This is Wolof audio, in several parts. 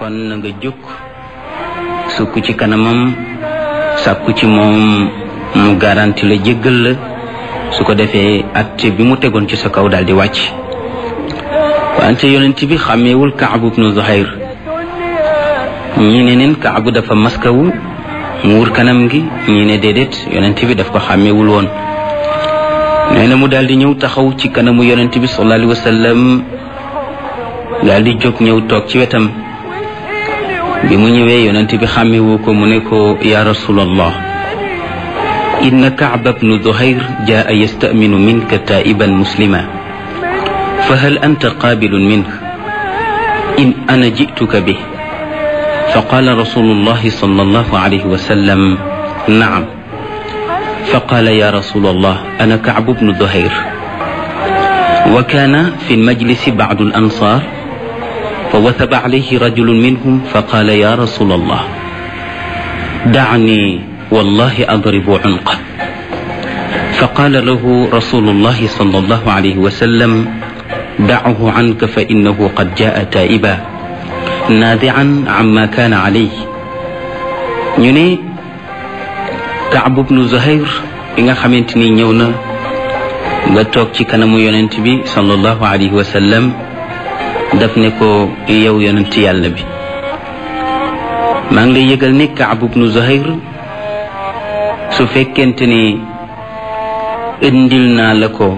kon na nga jóg sukk ci kanamam sàkku ci moom mu garanti la jéggal la su ko defee atte bi mu tegoon ci sa kaw daal di wàcc wante yonent bi xàmmeewul Kaab ibnu Zuhayr ñii ne neen Kaab dafa maskawu muur kanam gi ñii ne déedéet yonent bi daf ko xàmmeewul woon nee na mu daal di ñëw taxaw ci kanamu yonent bi sallallahu alayhi wa sallam daal di jóg ñëw toog ci wetam bi mu ñëwee yonent bi xàmmewu ko mu ne ko ya rasulallah inna Kaab ibnu Zuhayr jaa yastaminu minka taiban muslima fa hal anta qaabilun minhu in ana jituka bih fa qaala rasulullahi sallallahu alayhi wa sallam naam fa qaala ya rasulallah ana Kaab ibnu Zuhayr wa kaana fi lmajlisi ba'du al-ansaar fa wathaba alayhi rajulun minhum fa qaala ya rasulallah da'ni wallahi adribu unqah fa qaala lahu rasulullahi sallallahu alayhi wa sallam da'hu anka fa innahu qad jaa'a taa'iban naadi'an amma kaana alayhi. ñu ne Kaab ibnu Zuhayr bi nga xamante ni ñëw na nga toog ci kanamu yonent bi sallallahu alayhi wa sallam daf ne ko yow yonent yàlla bi maa ngi lay yëgal ne Kaab ibnu Zuhayr su fekkente ni indil naa la ko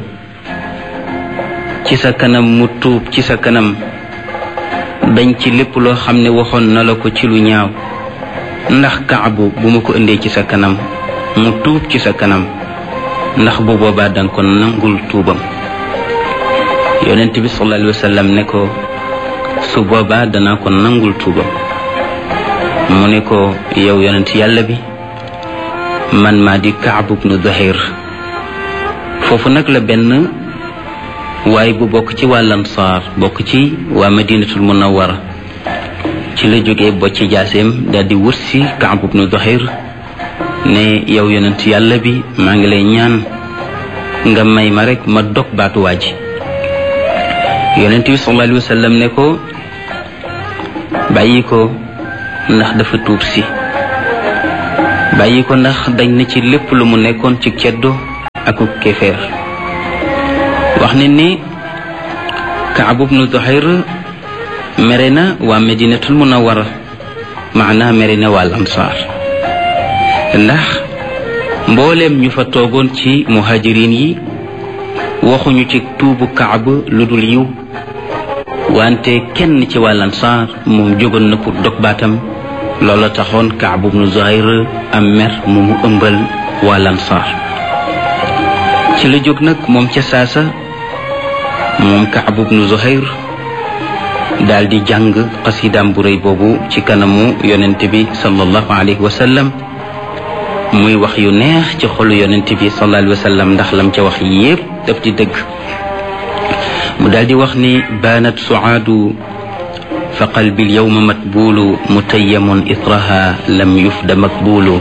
ci sa kanam mu tuub ci sa kanam dañ ci lépp loo xam ne waxoon na la ko ci lu ñaaw ndax Kaab bu ma ko indee ci sa kanam mu tuub ci sa kanam ndax bu boobaa danga ko nangul tuubam yonent bi sallallahu alayhi wa sallam ne ko su boobaa danaa ko nangul tuubam mu ne ko yow yonent yàlla bi man maa di Kaab ibnu Zuhayr foofu nag la benn waaye bu bokk ci waa Ansaar bokk ci waa Madinatul Munawwara ci la jógee bocc jaaseem daal di wut si Kaab ibnu Zuhayr ne yow yonent yàlla bi maa ngi lay ñaan nga may ma rek ma dog baatu waa ji yonent bi sallallahu alayhi wa sallam ne ko bàyyi ko ndax dafa tuub si bàyyi ko ndax dañ na ci lépp lu mu nekkoon ci ceddo ak kéefeer wax ne ni Kaab ibnu Zuhayr mere na waa Madinatul Munawwara maanaa mere na waa Ansaar ndax mbooleem ñu fa toogoon ci muhajirin yi waxuñu ci tuubu Kaab lu dul yiw wante kenn ci waa Ansaar moom jógoon na pour dog baatam loola taxoon Kaab ibnu Zuhayr am mer mu mu ëmbal waa Ansaar ci la jóg nag moom ca saasa moom Kaab ibnu Zuhayr daal di jàng xasidaam bu rëy boobu ci kanamu yonent bi sallallahu alayhi wa sallam muy wax yu neex ci xolu yonent bi sallallahu alayhi wa sallam ndax lam ca wax yépp daf di dëgg mu daal di wax ni baanat suaadu fa qalbi alyawma matbuulu mutayyamun itraha lam yufda makbuulu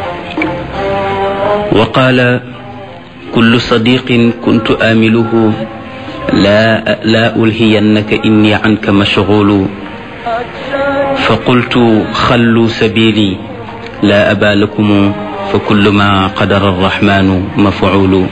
wa qaala kullu sadiqin kuntu aamiluhu laa ulhiyannaka inni anka mashghuulu fa qultu xallu sabili laa abaa lakum fa kullu ma qadara arrahmanu maf'uulu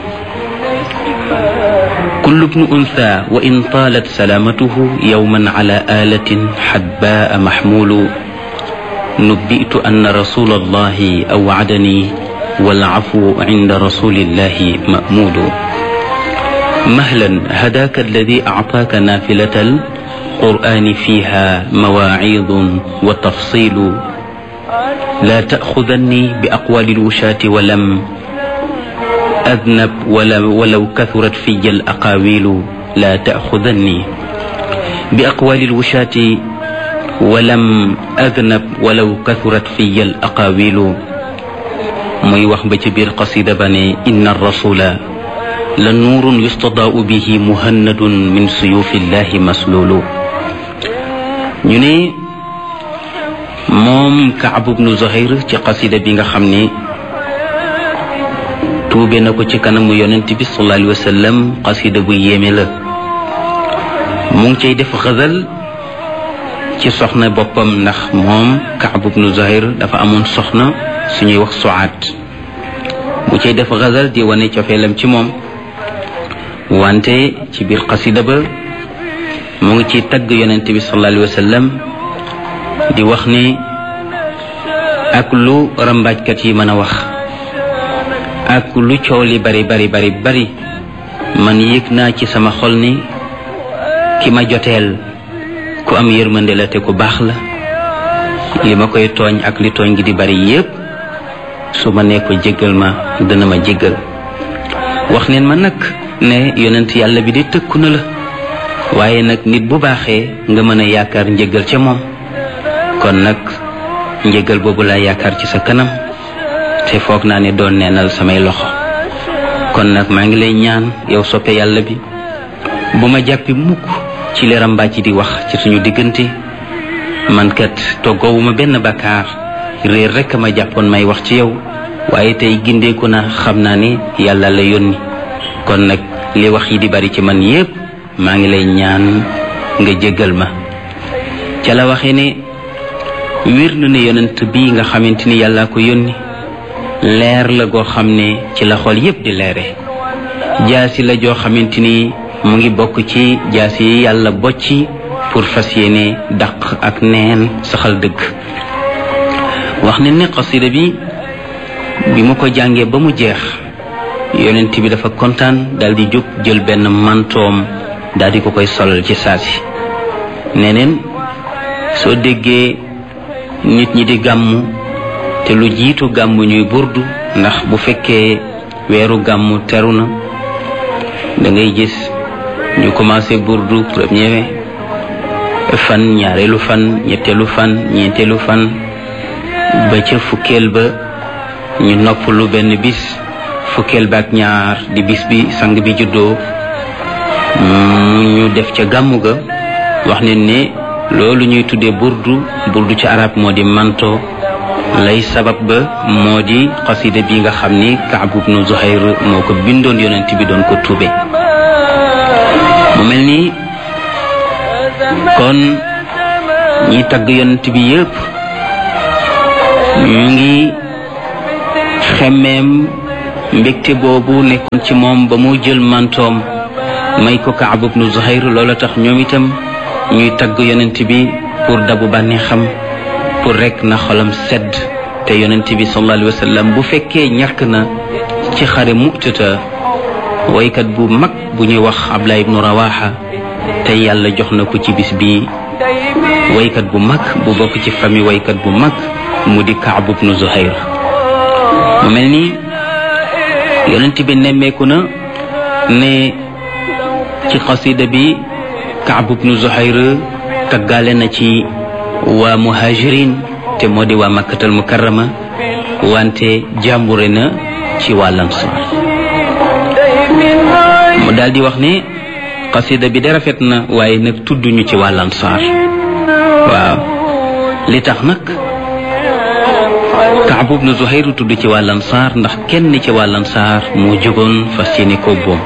kullu ibni untha wa in taalat salaamatuhu yawman ala aalatin hadbaa mahmuulu nubbi'tu anna rasulallahi aw'adani wal afwu 'inda rasulillahi ma'muulu mahlan hadaaka alladi a'taaka naafilatal qur'aani fiihaa mawaa'iidun wa tafsiilu laa ta'xudanni bi aqwaalil wushaati wa lam أذنب ولو كثرت في الأقاويل لا تأخذني بأقوال الوشاة ولم أذنب ولو كثرت في الأقاويل muy wax ba ci biir qasida ba ne inna rasula la nuurun yustadaau bihi muhannadun min suyufillahi maslulu ñu ne moom Kaab ibnu Zuhayr ci qasida bi nga xam ne tuube na ko ci kanamu yonent bi sallallahu alayhi wa sallam qasida bu yéeme la mu ngi cay def xazal ci soxna boppam ndax moom Kaab ibnu Zuhayr dafa amoon soxna suñuy wax Suaad mu cay def xasal di wane cofeelam ci moom wante ci biir xasida ba mu ngi ci tagg yonent bi sallallahu alayhi wa sallam di wax ni ak lu rambaajkat yi mën a wax ak lu coow li bari man yëg naa ci sama xol ni ki ma joteel ku am yërmande la te ku baax la li ma koy tooñ ak li tooñ gi di bari yépp su ma nee ko jéggal ma dana ma jéggal wax neen ma nag ne yonent yàlla bi di tëkku na la waaye nag nit bu baaxee nga mën a yaakaar njéggal ca moom kon nag njéggal boobu laa yaakaar ci sa kanam te foog naa ne doon neenal samay loxo kon nag maa ngi lay ñaan yow soppe yàlla bi bu ma jàppi mukk ci li rambaaji di wax ci suñu diggante man kat toggoowuma benn bakkaar réer rekk ma jàppoon may wax ci yow waaye tey gindeeku na xam naa ni yàlla la yónni kon nag li wax yi di bari ci man yépp maa ngi lay ñaan nga jéggal ma ca la waxee ne wér na ne yonent bii nga xamante ni yàlla ko yónni leer la goo xam ne ci la xol yépp di leere jaasi la joo xamante ni mu ngi bokk ci jaasi yi yàlla bocci pour fas yéene dàq ak neen saxal dëgg wax ne ne xasida bi mu ko jàngee ba mu jeex yonent bi dafa kontaan daal di jóg jël benn mantoom daal di ko koy solal ci saasi neneen soo déggee nit ñi di gàmmu te lu jiitu gàmmu ñuy burdu ndax bu fekkee weeru gàmmu teru na da ngay gis ñu commencé burdu premier fan ñaareelu fan ñetteelu fan ñeenteelu fan ba ca fukkeel ba ñu noppalu benn bis fukkeel ba ak ñaar di bis bi sang bi juddoo ñu def ca gàmmu ga wax ne ne loolu ñuy tuddee burdu ci arab moo di manto lay sabab ba moo di xasida bi nga xam ni Kaab ibnu Zuhayr moo ko bindoon yonent bi doon ko tuube mu mel ni kon ñi tagg yonent bi yépp ñu ngi xemmeem mbégte boobu nekkoon ci moom ba mu jël mantoom may ko Kaab ibnu Zuhayr loola tax ñoom itam ñuy tagg yonent bi pour dabu bànne xam pour rek na xolam sedd te yonent bi sallallahu alayhi wa sallam bu fekkee ñàkk na ci xare Mu'tata waykat bu mag bu ñuy wax Abdullah ibnu Rawaha te yàlla jox na ko ci bis bi waykat bu mag bu bokk ci famille waykat bu mag mu di Kaab ibnu Zuhayr mu mel ni yonent bi nemmeeku na ne ci xasida bi Kaab ibnu Zuhayr taggaale na ci waa muhajirin te moo di waa Makkatal Mukarrama wante jàmbure na ci waa Ansaar mu daal di wax ne xasida bi de rafet na waaye nag tudduñu ci waa Ansaar waaw li tax nag Kaab ibnu Zuhayr tudd ci waa Ansaar ndax kenn ci waa Ansaar moo jógoon fas yéene ko boom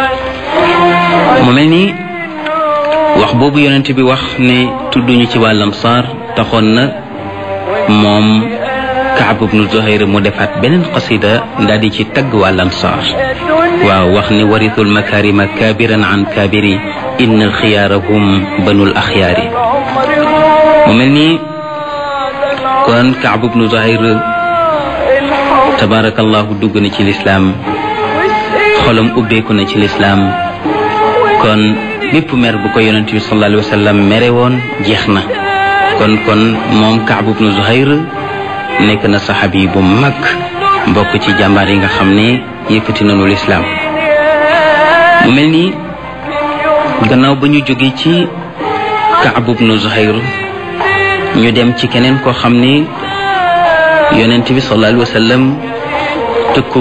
mu mel ni wax boobu yonent bi wax ne tudduñu ci waa Ansaar taxoon na moom Kaab ibnu Zuhayr mu defaat beneen qasida daal di ci tagg waa Ansaar waaw wax ne warithul makarima kabiran an kabiri inna xiyaarahum banul axyaari mu mel ni kon Kaab ibnu Zuhayr tabarakallahu dugg na ci lislaam xolam ubbeeku na ci lislaam kon bépp mer bu ko yonent bi sallallahu alayhi wa sallam mere woon jeex na kon moom Kaab ibnu Zuhayr nekk na saxaabi bu mag mbokk ci jàmbaar yi nga xam ne yëkkati nañu lislaam mu mel ni gannaaw ba ñu jógee ci Kaab ibnu Zuhayr ñu dem ci keneen koo xam ni yonent bi sallallahu alayhi wa sallam tëkku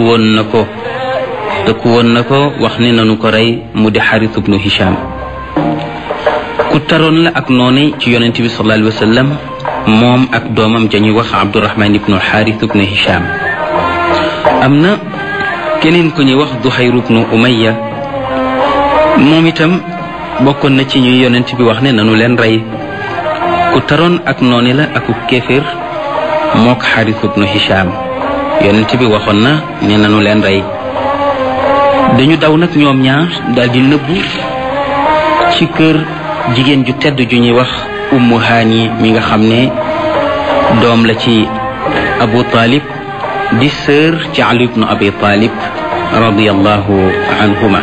woon na ko wax ne nanu ko rey mu di Xaaris ibnu Hisham ku taroon la ak noone ci yonent bi sallallahu alayhi wa sallam moom ak doomam jañuy wax Abdurahman ibnu Xaaris ibnu Hisham am na keneen ku ñuy wax Duhayr ibnu Umayya moom itam bokkoon na ci ñuy yonent bi wax ne nanu leen rey ku taroon ak noone la aku kéeféer mook Xaaris ibnu Hisham yonent bi waxoon na ne nanu leen rey dañu daw nag ñoom ñaar daldi nëbbu ci kër jigéen ju tedd ju ñuy wax Ummu Haani mi nga xam ne doom la ci Abu Talib di sœur ci Ali ibnu Abi Talib radiyallahu anhuma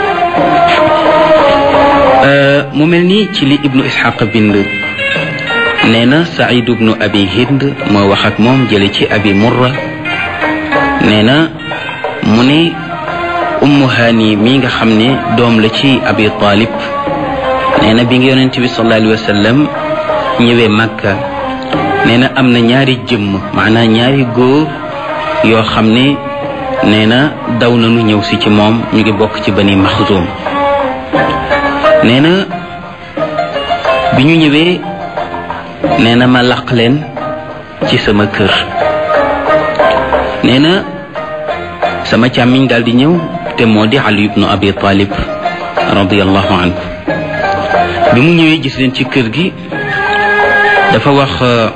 mu mel ni ci li Ibnu Ishaq bind nee na Saïd ibnu Abi Hind moo wax ak moom jële ci Abi Murra nee na mu ne Ummu Haani mi nga xam ne doom la ci Abi Talib nee na bi nga yonent bi sallallahu alayhi wa sallam ñëwee Makka nee na am na ñaari jëmm maanaam ñaari góor yoo xam ne nee na daw nañu ñëw si ci moom ñu ngi bokk ci Bani Maxzum nee na bi ñu ñëwee nee na ma laq leen ci sama kër nee na sama càmmiñ daal di ñëw te moo di Ali ibnu Abi Talib radiyallahu anhu bi mu ñëwee gis leen ci kër gi dafa wax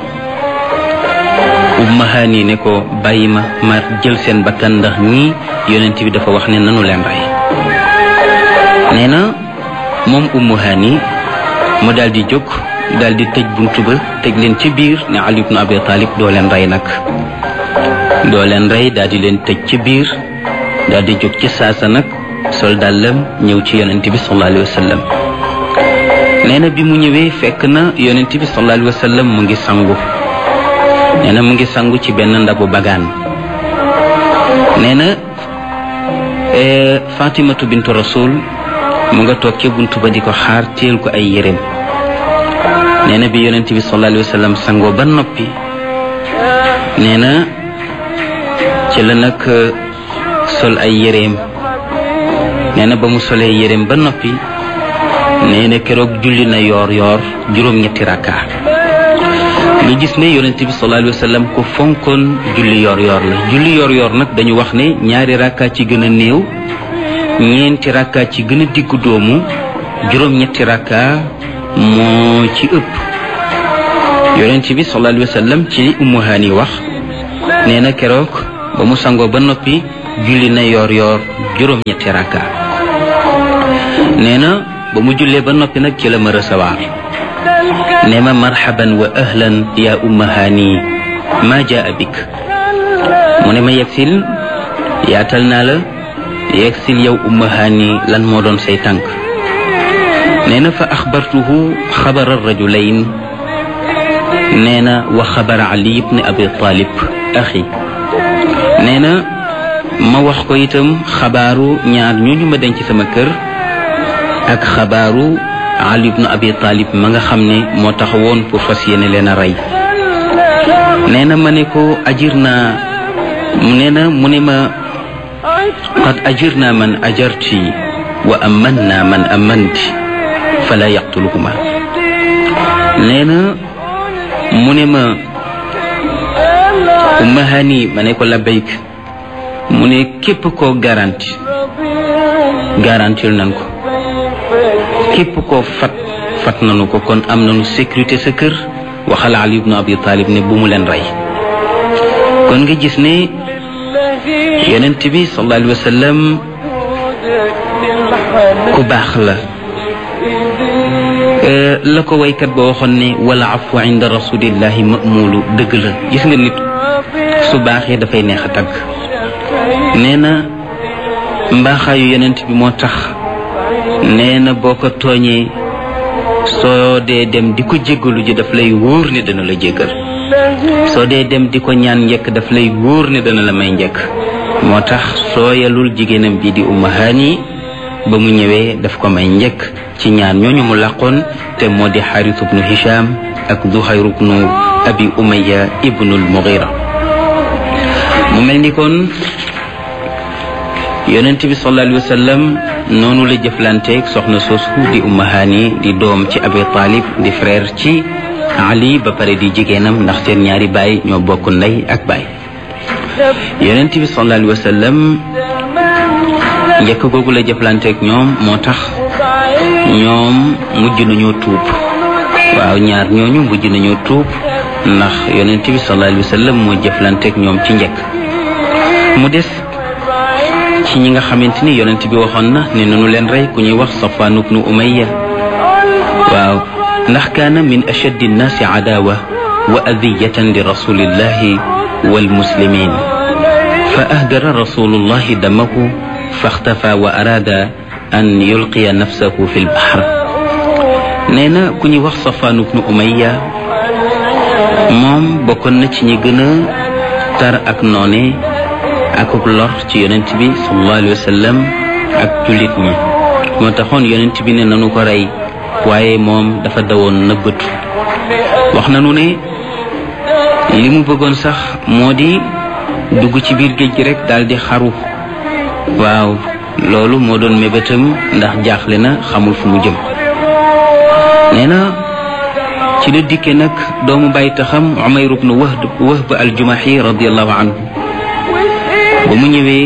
Ummu Haani ne ko bàyyi ma jël seen bakkan ndax ñii yonent bi dafa wax ne nanu leen rey nee na moom Ummu Haani mu daal di jóg daal di tëj buntu ba tëj leen ci biir ne Ali ibnu Abi Talib doo leen rey nag doo leen rey daal di leen tëj ci biir daal di jóg ci saasa nag sol dàllam ñëw ci yonent bi sallallahu alayhi wa sallam nee na bi mu ñëwee fekk na yonent bi sallallahu alayhi wa sallam mu ngi sangu nee na mu ngi sangu ci benn ndabu bagaan nee na Fatimatu bintu Rasul mu nga toog ca buntu ba di ko xaar téel ko ay yéreem nee na bi yonent bi sallallahu alayhi wa sallam sangoo ba noppi nee na ci la nag sol ay yéreem nee na ba mu solee yéreem ba noppi nee na keroog julli na yoor juróom-ñetti rakka ñu gis ne yonent bi sallallahu alayhi wa sallam ko fonkoon julli yoor la julli yoor nag dañu wax ne ñaari rakka ci gën a néew ñeenti rakka ci gën a diggu doomu juróom-ñetti rakka moo ci ëpp yonent bi sallallahu alayhi wa sallam ci Ummu Haani wax nee na keroog ba mu sangoo ba noppi julli na yoor juróom-ñetti rakka nee na ba mu jullee ba noppi nag ci la ma recevoir nee ma marhaban wa ahlan ya Ummu Haani ma jaa bik mu ne ma yegsil yaatal naa la yegsil yow Ummu Haani lan moo doon say tànk nee na fa axbartuhu xabara rajulayn nee na wa xabara Ali ibn Abi Talib axi nee na ma wax ko itam xabaaru ñaar ñooñu ma denc sama kër ak xabaaru Ali ibn Abi Talib ma nga xam ne moo taxawoon pour fas yéene leen a rey nee na ma ne ko ajir naa nee na mu ne ma qad ajirna man ajarti wa amanna man amanti fala yaqtuluhuma nee na mu ne ma Ummu Haani ma ne ko labbayk mu ne képp koo garantil nan ko képp koo fat nanu ko kon am nanu sécurité sa kër waxal Ali ibn Abi Talib ne bu mu leen rey kon nga gis ne yonent bi sallallahu alayhi wa sallam ku baax la ko waykat ba waxoon ne wala afu inda rasulillahi mamulu dëgg la gis nga nit su baaxee dafay neex a tagg nee na mbaaxaayu yonent bi moo tax nee na boo ko tooñee soo dee dem di ko jéggalu ji daf lay wóor ne dana la jéggal soo dee dem di ko ñaan njëkk daf lay wóor ne dana la may njëkk moo tax sooyalul jigéenam bi di Ummu Haani ba mu ñëwee daf ko may njëkk ci ñaar ñooñu mu làqoon te moo di Xaaris ibnu Hisham ak Zuhayr ibnu Abi Umayya ibnu al-Mughira mu mel ni kon yonent bi sallallahu alayhi wa sallam noonu la jëflanteeg soxna soosu di Ummu Haani di doom ci Abi Talib di frère ci Ali ba pare di jigéenam ndax seen ñaari baay ñoo bokk ndey ak baay yonent bi sallallahu alayhi wa sallam njëkk googu la jëflanteeg ñoom moo tax ñoom mujj nañoo tuub waaw ñaar ñooñu mujj nañu tuub ndax yonent bi sallallahu alayhi wa sallam moo jëflanteeg ñoom ci njëkk. mu des ci ñi nga xamante ni yonent bi waxoon na ne nanu leen rey ku ñuy wax Safwan ibnu Umayya waaw ndax kaana min ashaddi nnaasi adaawa wa adiyatan li rasulillahi wal muslimin fa ahdara rasulullahi damahu faxtafa wa araada an yulqiya nafsahu fi lbahr. nee na ku ñuy wax Safwan ibnu Umayya moom bokkoon na ci ñi gën a tar ak noone akub lor ci yonent bi sallallahu alayhi wa sallam ak jullit ñi moo taxoon yonent bi ne nanu ko rey waaye moom dafa dawoon nëbbatu. wax nanu ne li mu bëggoon sax moo di dugg ci biir géej gi rek daal di xaru waaw loolu moo doon mébétam ndax jaaxle na xamul fu mu jëm. nee na ci la dikke nag doomu bàyyi taxam Umayr ibn Wahb al-Jumahi radiyallahu anhu ba mu ñëwee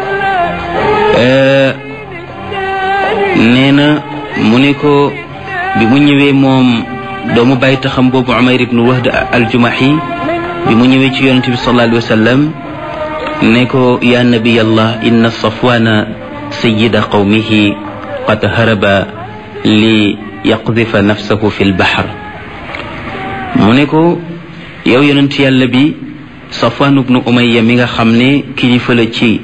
nee na mu ne ko bi mu ñëwee moom doomu bàyyi taxam boobu Umayr ibn Wahb al-Jumahi bi mu ñëwee ci yonente bi sallallahu alayhi wa sallam ne ko ya nabiyallah inna Safwana sayyida qawmihi qad haraba li yaqdifa nafsahu fi lbahr. mu ne ko yow yonent yàlla bi Safwan ibnu Umayya mi nga xam ne kilifa la ci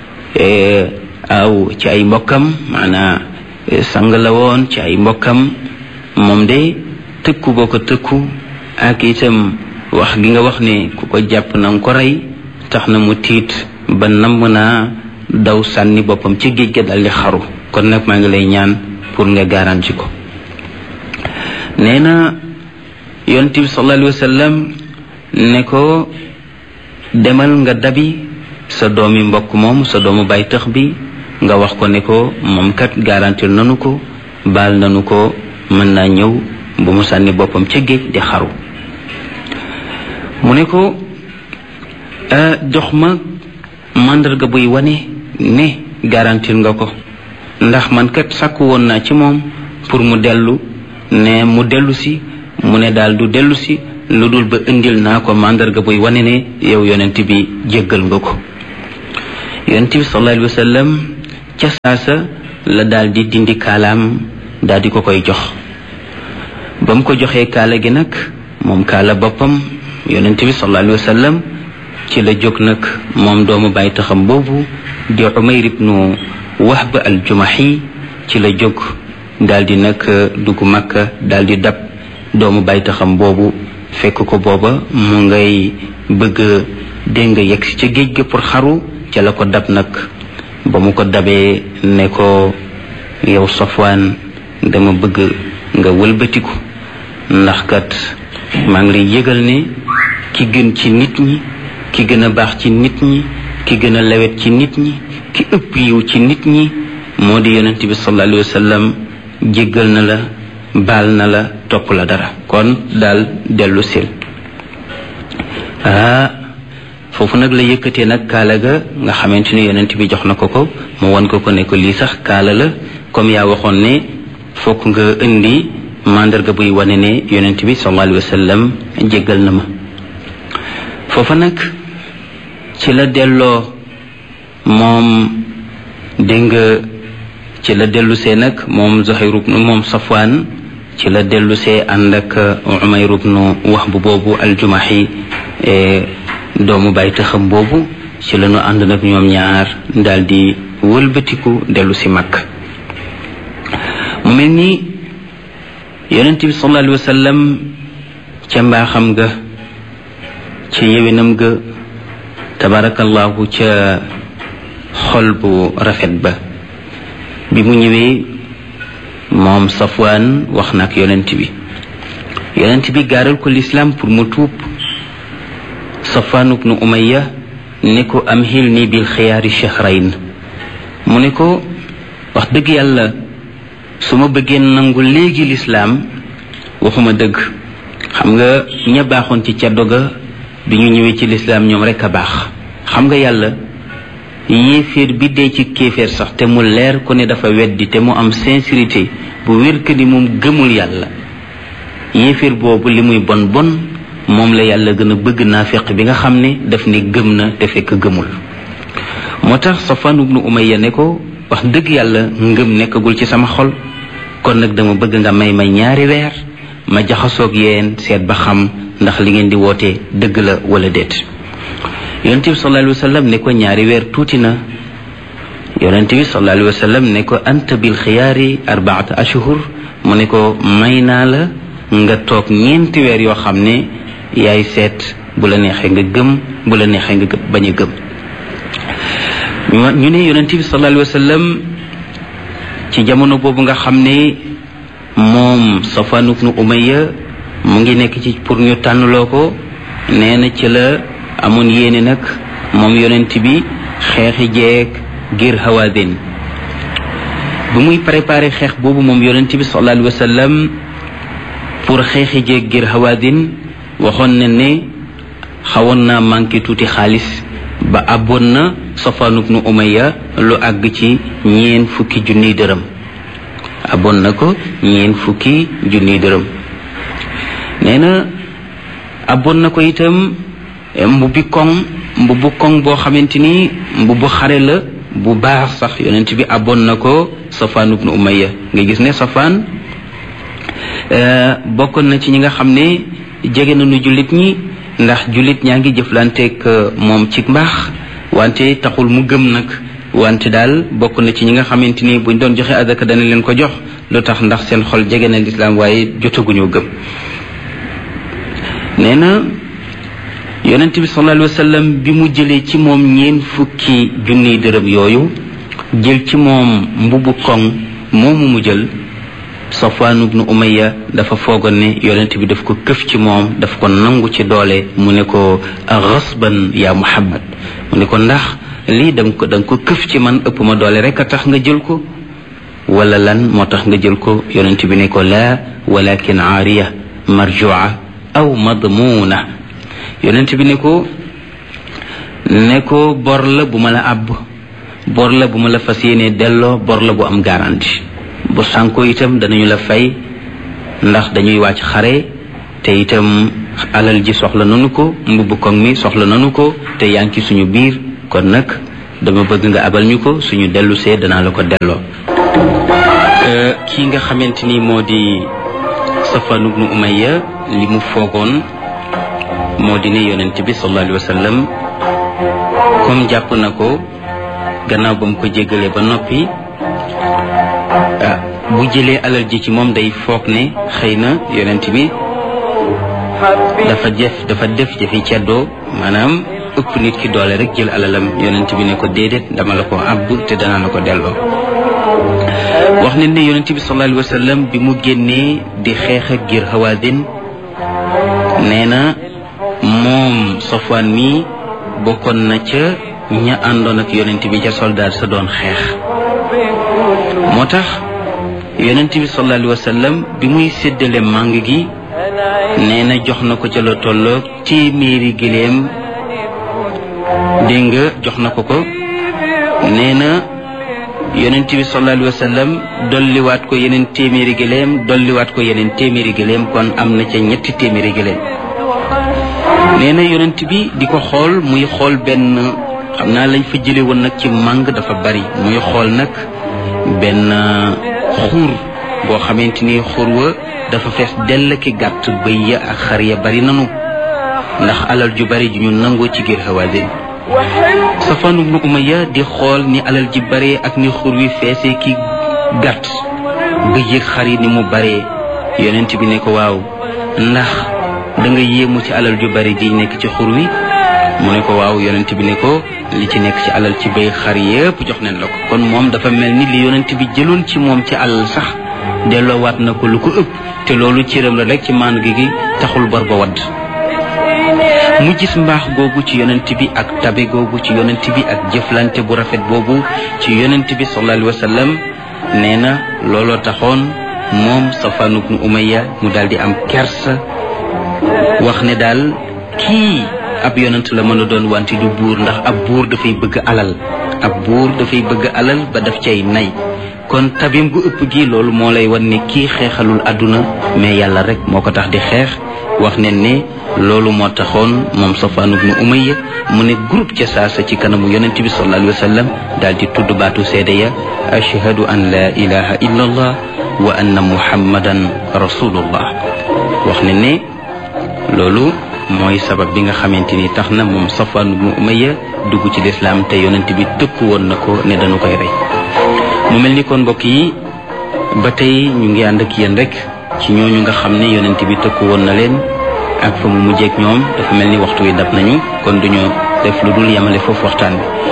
ci ay mbokkam maanaa sang la woon ci ay mbokkam moom de tëkku boo ko tëkku ak itam wax gi nga wax ne ku ko jàpp na nga ko rey tax na mu tiit ba namm naa daw sànni boppam ci géej ga daldi xaru kon nag maa ngi lay ñaan pour nga garanti ko. nee na yonent bi sallallahu alayhi wa sallam ne ko demal nga dabi sa doomi mbokk moom sa doomu bay tax bi nga wax ko ne ko moom kat garantir nanu ko baal nanu ko mën naa ñëw bu mu sànni boppam ca géej di xaru. mu ne ko jox ma màndarga buy wane ne garantir nga ko ndax man kat sàkku woon naa ci moom pour mu dellu ne mu dellu si mu ne daal du dellu si lu dul ba indil naa ko màndarga buy wane ne yow yonent bi jéggal nga ko. yonent bi sallallahu alayhi wa sallam ca saasa la daal di dindi kaalaam daal di ko koy jox. ba mu ko joxee kaala gi nag moom kaala boppam yonent bi sallallahu alayhi wa sallam ci la jóg nag moom doomu bàyyi taxam boobu di Umayr ibnu Wahb al-Jumahi ci la jóg daal di nag dugg Makka daal di dab doomu bàyyi taxam boobu fekk ko booba mu ngay bëgg dégg nga yegg si ca géej ga pour xaru ca la ko dab nag ba mu ko dabee ne ko yow Safwaan dama bëgg nga wëlbatiku ndax kat maa ngi lay yëgal ne ki gën ci nit ñi ki gën a baax ci nit ñi ki gën a lewet ci nit ñi ki ëpp yiw ci nit ñi moo di yonent bi sallallahu alayhi wa sallam jéggal na la baal na la topp la dara kon daal dellu sil foofu nag la yëkkatee nag kaala ga nga xamante ni yonent bi jox na ko ko mu won ko ne ko lii sax kaala la comme yaa waxoon ne fokk nga indi mandarga buy wane ne yonent bi sallallahu alayhi wa sallam jéggal na ma. foofa nag ci la delloo moom dégg nga ci la dellusee nag moom Zuhayr moom Safwaan ci la dellusee ànd ak Umayr ibn Wahb boobu al-Jumahi doomu bàyyi taxam boobu ci la ñu ànd nag ñoom ñaar daal di wëlbatiku dellu si Makka. mu mel ni yonent bi sallallahu alayhi wa sallam ca mbaaxam ga ca yewinam ga tabarakallahu ca xol bu rafet ba bi mu ñëwee moom Safwaan wax na ak yonent bi gaaral ko lislaam pour mu tuub. Safwaan ibnu Umayya ne ko amhilni bil xiyaari shahrayn mu ne ko wax dëgg yàlla su ma bëggee nangu léegi lislaam waxuma dëgg xam nga ña baaxoon ci caddo ga bi ñu ñëwee ci lislaam ñoom rek a baax. xam nga yàlla yéeféer bi dee ci kéeféer sax te mu leer ko ne dafa weddi te mu am sincérité bu wér que ni moom gëmul yàlla yéeféer boobu li muy bon bon moom la yàlla gën a bëgg naafiq bi nga xam ne daf ne gëm na te fekk gëmul. moo tax Safwan ibnu Umayya ne ko wax dëgg yàlla ngëm nekkagul ci sama xol, kon nag dama bëgg nga may 2 weer ma jaxasoog yéen seet ba xam ndax li ngeen di woote dëgg la wala déet. yonent bi sallallahu alayhi wa sallam ne ko 2 weer tuuti na. yonent bi sallallahu alayhi wa sallam ne ko anta bil xiyaari 4 ashhur, mu ne ko may naa la nga toog 4 weer yoo xam ne yaay seet bu la neexee nga gëm bu la neexee nga bañ a gëm. ñu ne yonent bi sallallahu alayhi wa sallam ci jamono boobu nga xam ne moom Safwan ibnu Umayya mu ngi nekk ci pour ñu tànnloo ko, nee na ci la amoon yéene nag moom yonent bi xeexi jeeg ngir Hawaazin. bu muy préparé xeex boobu moom yonent bi sallallahu alayhi wa sallam pour xeexi jeeg ngir Hawaazin waxoon na ne xawoon naa manqué tuuti xaalis ba abboon na Safwan ibnu Umayya lu àgg ci 40 junniy dërëm. abboon na ko 40 junniy dërëm. nee na abboon na ko itam mbubbu koŋ boo xamante ni mbubbu xare la bu baax sax yonent bi abboon na ko Safwan ibnu Umayya. nga gis ne Safwan bokkoon na ci ñi nga xam ne jege nañu jullit ñi, ndax jullit ñaa ngi jëflanteeg moom ci mbaax, wante taxul mu gëm nag. wante daal bokk na ci ñi nga xamante ni buñ doon joxe azaka dana leen ko jox, lu tax ndax seen xol jege na lislaam waaye jotaguñoo gëm. nee na yonent bi sallallahu alayhi wa sallam bi mu jëlee ci moom 40 junniy dërëm yooyu, jël ci moom mbubbu koŋ moomu mu jël, Safwan ibnu Umayya dafa foogoon ne yonent bi daf ko këf ci moom, daf ko nangu ci doole. mu ne ko ghasban ya Muhammad, mu ne ko ndax lii da nga ko këf ci man, ëpp ma doole rek a tax nga jël ko wala lan moo tax nga jël ko. yonent bi ne ko laa walakin aariya marjua aw madmuuna. yonent bi ne ko bor la bu ma la àbb, bor la bu ma la fas yéene delloo, bor la bu am garantie. bu sànko itam danañu la fay, ndax dañuy wàcc xare te itam alal ji soxla nanu ko, mbubbu koŋ mi soxla nanu ko, te yaa ngi ci suñu biir, kon nag dama bëgg nga abal ñu ko, suñu dellu see danaa la ko delloo. kii nga xamante ni moo di Safwan ibnu Umayya li mu foogoon moo di ne yonent bi sallallahu alayhi wa sallam comme jàpp na ko gannaaw ba mu ko jéggalee ba noppi, bu jëlee alal ji ci moom day foog ne xëy na yonent bi dafa def jëfi ceddoo, maanaam ëpp nit ki doole rek jël alalam. yonent bi ne ko déedéet, dama la ko àbb te danaa la ko delloo. wax nañ ne yonent bi sallallahu alayhi wa sallam bi mu génnee di xeex ak ngir Hawaazin, nee na moom Safwan mi bokkoon na ca ña àndoon ak yonent bi ca soldaar sa doon xeex. moo tax yonent bi sallallahu alayhi wa sallam bi muy séddale màng gi, nee na jox na ko ca la tolloog 100 giléem. dégg nga jox na ko ko. nee na yonent bi sallallahu alayhi wa sallam dolliwaat ko yeneen 100 giléem, dolliwaat ko yeneen 100 giléem, kon am na ca 300 giléem. nee na yonent bi di ko xool muy xool benn, xam naa lañ fa jële woon nag ci màng dafa bari, muy xool nag benn xur boo xamante ni xur wa dafa fees dell ki gàtt, bëy ya ak xar ya bari nanu, ndax alal ju bari ju ñu nangoo ci ngir Hawaazin. Safwan ibnu Umayya di xool ni alal ji bare ak ni xur wi feesee ki gàtt, bëy ak xar yi ni mu bare. yonent bi ne ko waaw ndax da nga yéemu ci alal ju bari ji nekk ci xur wi? mu ne ko waaw. yonent bi ne ko li ci nekk ci alal ci bëy xar yépp jox nañ la ko. kon moom dafa mel ni li yonent bi jëloon ci moom ci alal sax delloowaat na ko lu ko ëpp, te loolu cëram la rek ci maan gi taxul bor ba wadd. mu gis mbaax googu ci yonent bi ak tabe googu ci yonent bi ak jëflante bu rafet boobu ci yonent bi sallallahu alayhi wa sallam. nee na looloo taxoon moom Safwan ibnu Umayya mu daal di am kersa, wax ne daal kii ab yonent la mën a doon wante du buur, ndax ab buur dafay bëgg alal, ab buur dafay bëgg alal ba daf cay nay. kon tabim gu ëpp gi loolu moo lay wan ne kii xeexalul àdduna mais yàlla rek moo ko tax di xeex. wax ne ne loolu moo taxoon moom Safwaan ibnu Umayya mu ne groupe ca saasa ci kanamu yonent bi sallallahu alayhi wa sallam daal di tudd baatu seede ya ashhadu an la ilaha illa allah wa anna muhammadan rasulullah. wax ne ne loolu mooy sabab bi nga xamante ni tax na moom Safwaan ibnu Umayya dugg ci lislaam te yonent bi tëkku woon na ko ne dañu koy rey. mu mel ni kon mbokk yi ba tey ñu ngi ànd ak yéen rek ci ñooñu nga xam ne yonent bi tëkku woon na leen ak fa mu mujjeek ñoom. dafa mel ni waxtu wi dab nañu kon duñu def lu dul yemale foofu waxtaan bi.